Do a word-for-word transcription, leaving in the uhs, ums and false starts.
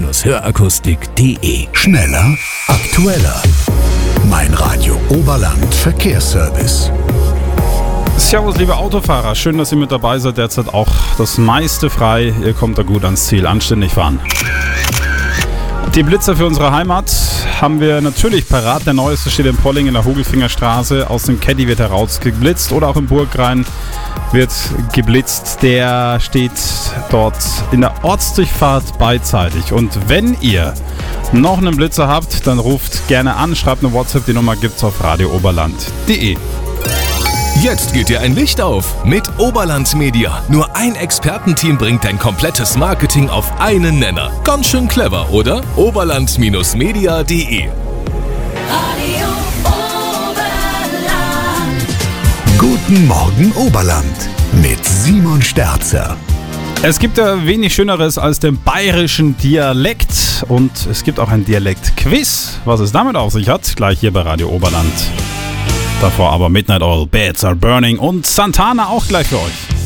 hörakustik punkt de. Schneller, aktueller. Mein Radio Oberland Verkehrsservice. Servus, liebe Autofahrer. Schön, dass ihr mit dabei seid. Derzeit auch das meiste frei. Ihr kommt da gut ans Ziel. Anständig fahren. Die Blitzer für unsere Heimat haben wir natürlich parat. Der neueste steht in Polling in der Hogelfingerstraße. Aus dem Caddy wird herausgeblitzt. Oder auch im Burgrein wird geblitzt. Der steht dort in der Ortsdurchfahrt beidseitig. Und wenn ihr noch einen Blitzer habt, dann ruft gerne an. Schreibt eine WhatsApp. Die Nummer gibt's auf radio oberland punkt de. Jetzt geht dir ein Licht auf mit Oberland Media. Nur ein Expertenteam bringt dein komplettes Marketing auf einen Nenner. Ganz schön clever, oder? oberland Media punkt de. Radio Oberland. Guten Morgen Oberland mit Simon Sterzer. Es gibt ja wenig Schöneres als den bayerischen Dialekt. Und es gibt auch ein Dialekt-Quiz. Was es damit auf sich hat, gleich hier bei Radio Oberland. Davor aber Midnight Oil, Beds Are Burning und Santana auch gleich für euch.